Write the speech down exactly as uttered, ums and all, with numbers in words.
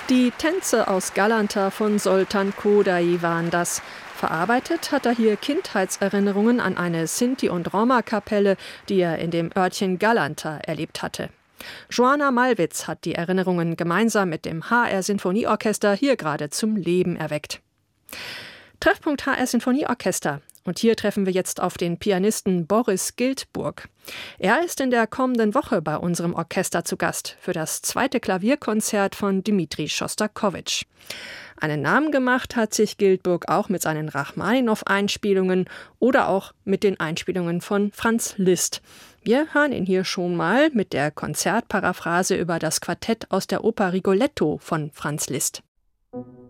Die Tänze aus Galanta von Zoltán Kodály waren das. Verarbeitet hat er hier Kindheitserinnerungen an eine Sinti- und Roma-Kapelle, die er in dem Örtchen Galanta erlebt hatte. Joanna Malwitz hat die Erinnerungen gemeinsam mit dem H R-Sinfonieorchester hier gerade zum Leben erweckt. Treffpunkt H R-Sinfonieorchester. Und hier treffen wir jetzt auf den Pianisten Boris Giltburg. Er ist in der kommenden Woche bei unserem Orchester zu Gast für das zweite Klavierkonzert von Dmitri Schostakowitsch. Einen Namen gemacht hat sich Giltburg auch mit seinen Rachmaninow-Einspielungen oder auch mit den Einspielungen von Franz Liszt. Wir hören ihn hier schon mal mit der Konzertparaphrase über das Quartett aus der Oper Rigoletto von Franz Liszt.